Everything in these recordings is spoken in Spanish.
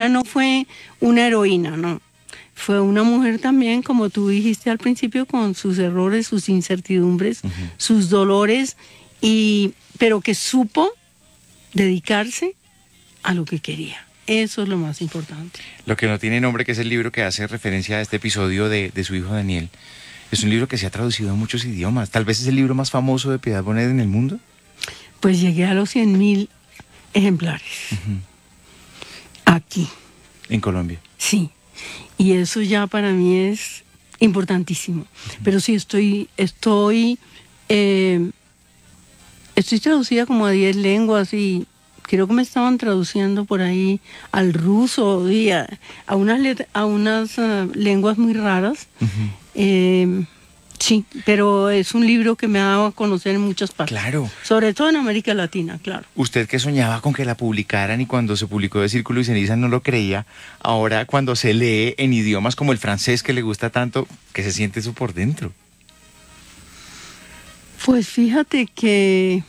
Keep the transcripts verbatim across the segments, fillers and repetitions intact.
ella no fue una heroína, no. Fue una mujer también, como tú dijiste al principio, con sus errores, sus incertidumbres, uh-huh. sus dolores, y, pero que supo dedicarse a lo que quería. Eso es lo más importante. Lo que no tiene nombre, que es el libro que hace referencia a este episodio de, de su hijo Daniel, es un libro que se ha traducido a muchos idiomas. Tal vez es el libro más famoso de Piedad Bonet en el mundo. Pues llegué a los cien mil ejemplares. Uh-huh. Aquí. En Colombia. Sí. Y eso ya para mí es importantísimo. Uh-huh. Pero sí, estoy, estoy, eh, estoy traducida como a diez lenguas y creo que me estaban traduciendo por ahí al ruso y a, a unas, a unas uh, lenguas muy raras. Uh-huh. eh, sí, pero es un libro que me ha dado a conocer en muchas partes. Claro. Sobre todo en América Latina, claro. Usted que soñaba con que la publicaran y cuando se publicó de Círculo y Ceniza no lo creía, ahora cuando se lee en idiomas como el francés que le gusta tanto, ¿qué se siente eso por dentro? Pues fíjate que...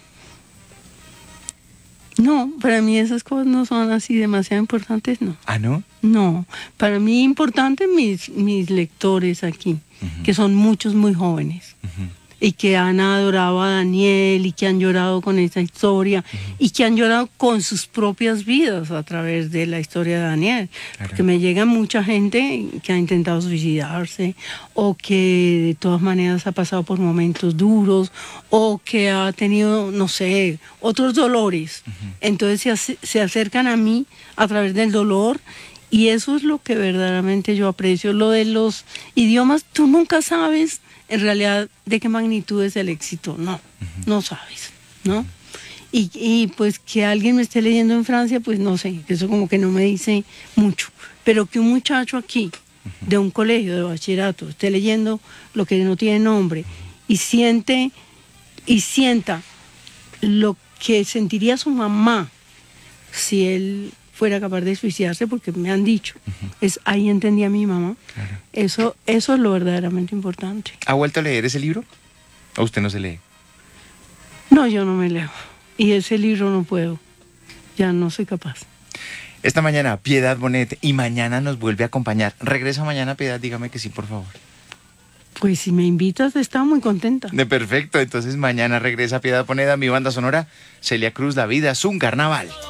No, para mí esas cosas no son así demasiado importantes, no. ¿Ah, no? No, para mí importantes mis, mis lectores aquí, uh-huh. que son muchos muy jóvenes, uh-huh. y que han adorado a Daniel y que han llorado con esa historia, uh-huh. y que han llorado con sus propias vidas a través de la historia de Daniel. Claro. Porque me llega mucha gente que ha intentado suicidarse o que de todas maneras ha pasado por momentos duros o que ha tenido, no sé, otros dolores. Uh-huh. Entonces se, se acercan a mí a través del dolor. Y eso es lo que verdaderamente yo aprecio. Lo de los idiomas, tú nunca sabes en realidad de qué magnitud es el éxito. No, uh-huh. no sabes, ¿no? Y, y pues que alguien me esté leyendo en Francia, pues no sé, eso como que no me dice mucho. Pero que un muchacho aquí, uh-huh. de un colegio de bachillerato, esté leyendo lo que no tiene nombre y siente y sienta lo que sentiría su mamá si él fuera capaz de suicidarse, porque me han dicho, uh-huh. es ahí entendí a mi mamá. Claro. Eso, eso es lo verdaderamente importante. ¿Ha vuelto a leer ese libro? ¿O usted no se lee? No, yo no me leo. Y ese libro no puedo. Ya no soy capaz. Esta mañana, Piedad Bonet, y mañana nos vuelve a acompañar. ¿Regresa mañana, Piedad? Dígame que sí, por favor. Pues si me invitas, estaba muy contenta. De perfecto. Entonces mañana regresa Piedad Bonet a mi banda sonora. Celia Cruz, La Vida es un Carnaval.